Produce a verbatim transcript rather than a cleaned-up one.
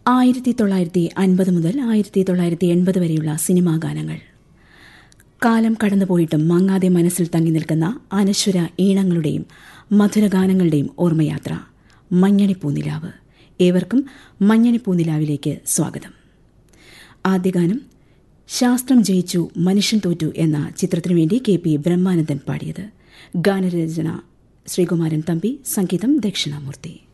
ആയിരത്തി തൊള്ളായിരത്തി അൻപത് മുതൽ ആയിരത്തി തൊള്ളായിരത്തി എൺപത് വരെയുള്ള സിനിമാ ഗാനങ്ങൾ. കാലം കടന്നുപോയിട്ടും മങ്ങാതെ മനസ്സിൽ തങ്ങി നിൽക്കുന്ന അനശ്വര ഈണങ്ങളുടെയും മധുരഗാനങ്ങളുടെയും ഓർമ്മയാത്ര. മഞ്ഞണിപ്പൂനിലാവ്. ഏവർക്കും മഞ്ഞണിപ്പൂനിലാവിലേക്ക് സ്വാഗതം. ആദ്യ ഗാനം ശാസ്ത്രം ജയിച്ചു മനുഷ്യൻ തോറ്റു എന്ന ചിത്രത്തിനു വേണ്ടി കെ പി ബ്രഹ്മാനന്ദൻ പാടിയത്. ഗാനരചന ശ്രീകുമാരൻ തമ്പി, സംഗീതം ദക്ഷിണാമൂർത്തി.